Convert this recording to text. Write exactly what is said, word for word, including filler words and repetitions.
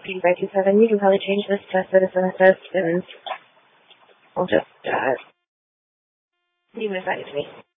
P by two seven. You can probably change this to citizen assist, and I'll just uh, you move that to me.